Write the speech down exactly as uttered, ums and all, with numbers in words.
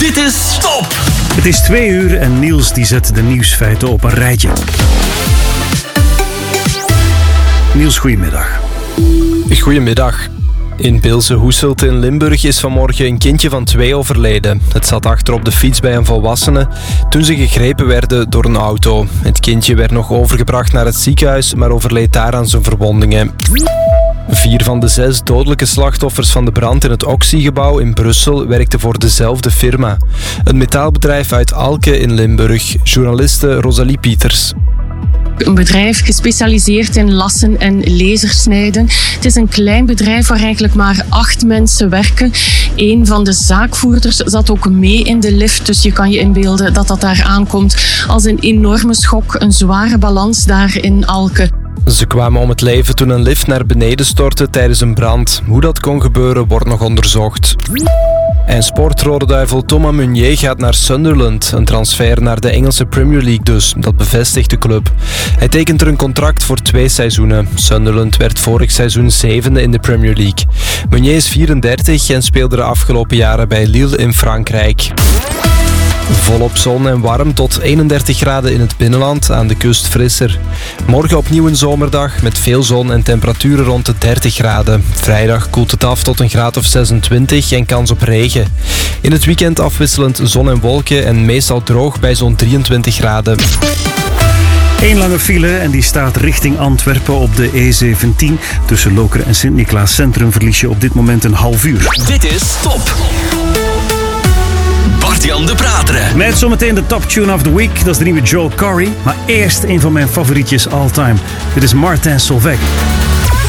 Dit is Top! Het is twee uur en Niels die zet de nieuwsfeiten op een rijtje. Niels, goedemiddag. Goedemiddag. In Beelse Hoeselt in Limburg is vanmorgen een kindje van twee overleden. Het zat achter op de fiets bij een volwassene toen ze gegrepen werden door een auto. Het kindje werd nog overgebracht naar het ziekenhuis, maar overleed daar aan zijn verwondingen. Vier van de zes dodelijke slachtoffers van de brand in het Oxy-gebouw in Brussel werkten voor dezelfde firma. Een metaalbedrijf uit Alke in Limburg. Journaliste Rosalie Pieters. Een bedrijf gespecialiseerd in lassen en lasersnijden. Het is een klein bedrijf waar eigenlijk maar acht mensen werken. Een van de zaakvoerders zat ook mee in de lift, dus je kan je inbeelden dat dat daar aankomt als een enorme schok, een zware balans daar in Alke. Ze kwamen om het leven toen een lift naar beneden stortte tijdens een brand. Hoe dat kon gebeuren wordt nog onderzocht. En sportrode duivel Thomas Meunier gaat naar Sunderland. Een transfer naar de Engelse Premier League dus. Dat bevestigt de club. Hij tekent er een contract voor twee seizoenen. Sunderland werd vorig seizoen zevende in de Premier League. Meunier is vierendertig en speelde de afgelopen jaren bij Lille in Frankrijk. Volop zon en warm tot eenendertig graden in het binnenland, aan de kust frisser. Morgen opnieuw een zomerdag met veel zon en temperaturen rond de dertig graden. Vrijdag koelt het af tot een graad of zesentwintig en kans op regen. In het weekend afwisselend zon en wolken en meestal droog bij zo'n drieëntwintig graden. Eén lange file en die staat richting Antwerpen op de E zeventien. Tussen Lokeren en Sint-Niklaas Centrum verlies je op dit moment een half uur. Dit is Top! Bart-Jan de Prateren. Met zometeen de top tune of the week. Dat is de nieuwe Joel Corry. Maar eerst een van mijn favorietjes all time. Dit is Martin Solveig.